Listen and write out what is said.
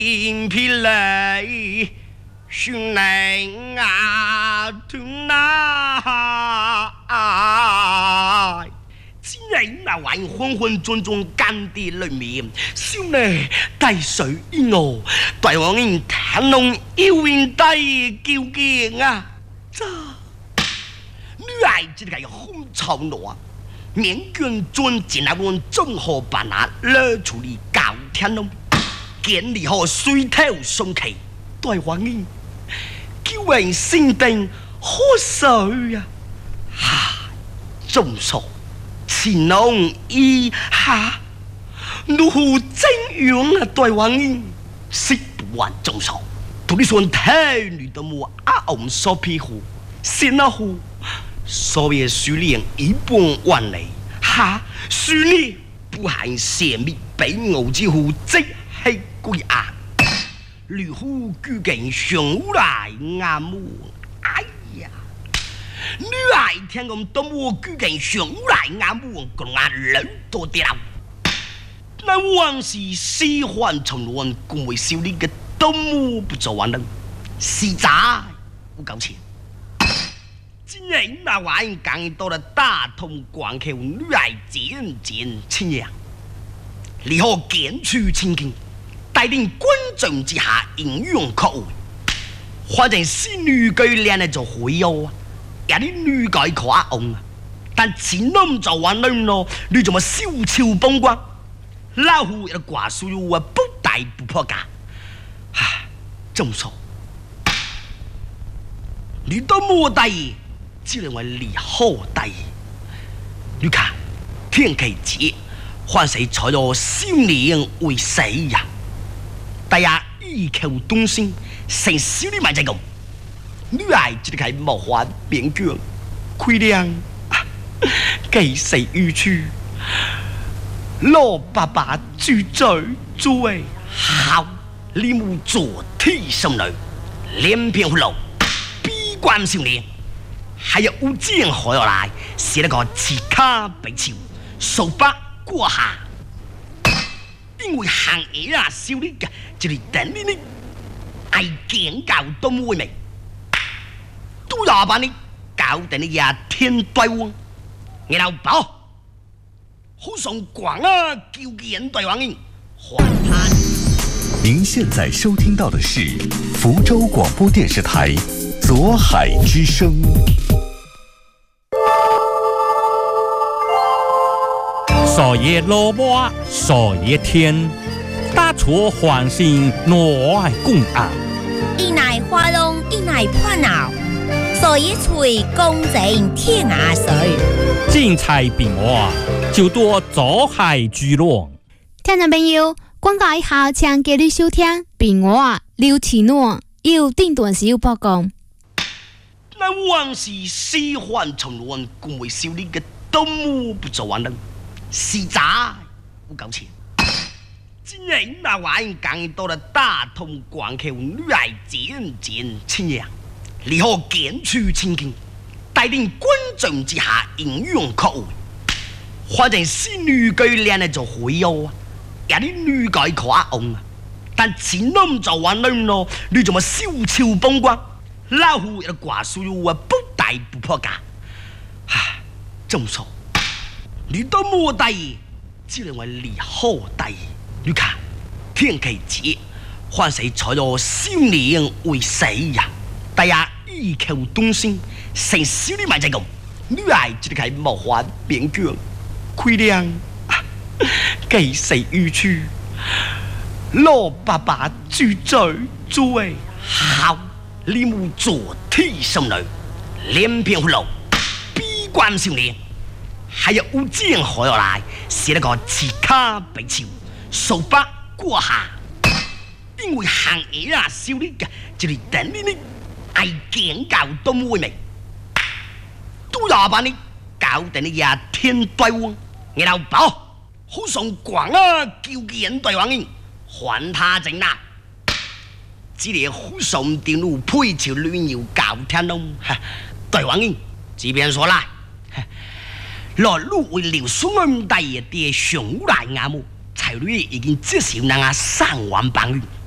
银皮来，寻来啊，吞啊！既然那玩意昏昏沌沌干地里面，小呢大水一我，大王人谈弄有人大究竟啊！这女孩子个红潮罗，面卷尊进来问综合办啊，勒处理搞天龙。建立好水头松气，大王人救人心定好水呀！哈，众所其农一哈，如何怎样啊？大王人食不完众所，独你说太女的么阿翁所庇护，先那户所谓水炼一半万里，哈，水炼不含泄密，被我之乎即。黑鬼啊！吕虎居近上来阿母，哎呀！女孩听讲东吴居近上来阿母，讲啊人多掉。那往事喜欢重乱，共为少年的东吴不做完人，实在不够钱。今日那玩意讲到了大通关口，女孩渐渐亲热，你可见出亲近。带领观众之下应用可为，反正是女改练的就会有啊，也你女改可阿翁啊，但前弄就完了咯，你怎么小丑崩光？老虎一个挂书啊，不带不破家，唉，这么说，你都没带，只认为你好带。你看，天气节，换谁采了少年为谁呀？大家异口同声，成少年买这个，女孩子开冒花边疆，亏亮啊，给谁欲去？老爸爸住嘴诸位，好，你母做替生女，连篇葫芦，闭关少年，还有吴建何要来，写了个刺卡被囚，手把过下。因为行业啊，少年嘅，就是等你呢，爱见教都冇味，都要把你搞定你呀天对王，然后宝，好上广啊，叫人对王人还他。 您现在收听到的是福州广播电视台左海之声。 少爷萝卜，少爷天，大厨欢心挪爱公啊！ 一奶花龙，一奶破脑，少爷吹公正天涯水。 精彩变化，就多左海聚落。 听众朋友，广告以后请继续收听变化刘启诺有定段小报告。 那往事喜欢重乱，共为少年嘅动物不做完人。实在不够钱。今日那玩意讲到了大通关口，女孩渐渐亲热，你可见出亲近，带领观众之下应用可为。反正是女改练的就会有啊，也你女改可阿翁啊，但前弄就完了咯，你怎么小丑崩光？老虎一个挂书啊，不带不破家，唉，这么说。你都没带，只认为你好带。你看，天气节，换谁采了少年为谁呀？大家异口同声，成少年买这个，女孩子开冒花边疆，亏亮啊，给谁欲去？老爸爸住嘴诸位，好，你母做替生女，连篇葫芦，闭关少年。还有吴建何要来，写了个刺卡被囚，手把过下。因为行业啊，少年嘅，就是等你呢，爱见教都冇味，都要把你搞定你呀天对王，然后宝，好上广啊，叫人对王人还他正啦。只係好上電路配條亂搖搞天龍，對王人這邊說啦。來路為了雙恩大嘅上來亞木，財女已經至少能3萬磅。